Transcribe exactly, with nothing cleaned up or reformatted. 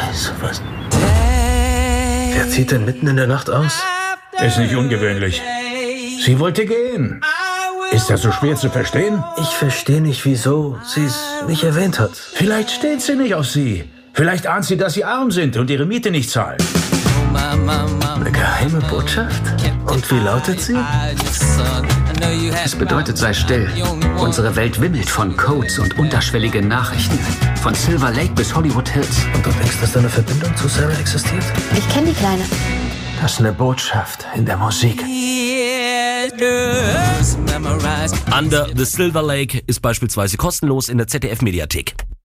Scheiße, was? Wer zieht denn mitten in der Nacht aus? Ist nicht ungewöhnlich. Sie wollte gehen. Ist das so schwer zu verstehen? Ich verstehe nicht, wieso sie es nicht erwähnt hat. Vielleicht steht sie nicht auf Sie. Vielleicht ahnt sie, dass Sie arm sind und Ihre Miete nicht zahlen. Eine geheime Botschaft? Und wie lautet sie? Es bedeutet, sei still. Unsere Welt wimmelt von Codes und unterschwelligen Nachrichten. Von Silver Lake bis Hollywood Hills. Und du denkst, dass da eine Verbindung zu Sarah existiert? Ich kenne die Kleine. Das ist eine Botschaft in der Musik. Under the Silver Lake ist beispielsweise kostenlos in der Z D F-Mediathek.